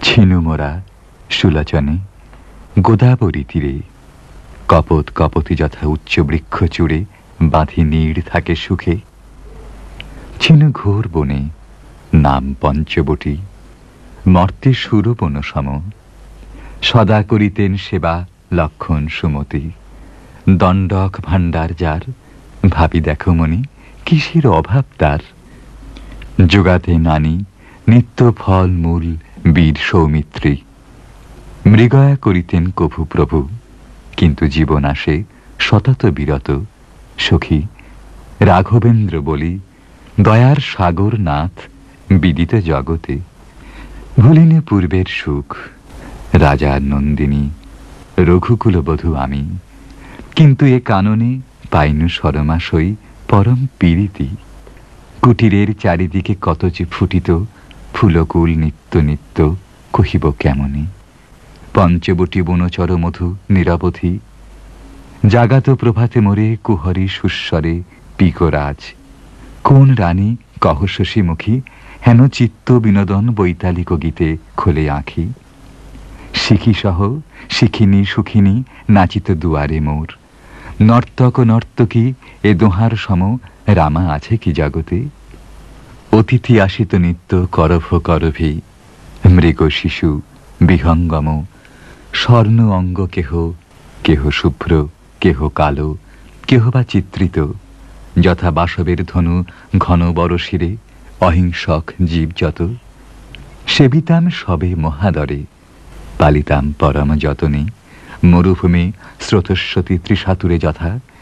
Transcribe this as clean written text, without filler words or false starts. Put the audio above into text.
ছিনুমোরা সুলোচনে গোদাবরী তীরে কপত কপতি যথা উচ্চ বৃক্ষ চূড়ে বাঁধি নীড় থাকে সুখে। ছিনু ঘোর বনে নাম পঞ্চবটী, মর্তে সুরবন সম। সদা করিতেন সেবা লক্ষণ সুমতি, দণ্ডক ভাণ্ডার যার। ভাবি দেখো মনি কিসের অভাব তার। যোগাতে নানি নিত্য ফল মূল বীর সৌমিত্রী। মৃগয়া করিতেন কভু প্রভু, কিন্তু জীবন আসে সতত বিরত। সখী রাঘবেন্দ্র বলি, দয়ার সাগর নাথ বিদিত জগতে। ভুলিনে পূর্বের সুখ, রাজার নন্দিনী রঘুকুল বধূ আমি। কিন্তু এ কাননে পাইনু সরমাশয়ী পরম পীড়িতি। কুটিরের চারিদিকে কত যে ফুটিত ফুলকুল নিত্য নিত্য, কহিব কেমনে। পঞ্চবটী বনচর মধু নিরবধি, জাগাত প্রভাতে মোরে কুহরি সুস্বরে পিকরাজ। কোন রানী কহ শশীমুখী, হেন চিত্ত বিনোদন বৈতালিক গীতে খোলে আঁখি। শিখি সহ শিখিনী সুখিনী নাচিত দুয়ারে মোর। নর্তক নর্তকী এ দোহার সম রামা আছে কি জগতে। অতিথি আসিত নিত্য করভ করভি, মৃগ শিশু বিহঙ্গম। স্বর্ণ অঙ্গ কেহ, কেহ শুভ্র কেহ কালো, কেহ বা চিত্রিত। যথা বাসবের ধনু ঘন বরশিরে, অহিংসক জীব যত। সেবিতাম সবে মহাদরে, পালিতাম পরম যতনে। মরুভূমি স্রোতস্বতী ত্রিশাতুরে যথা,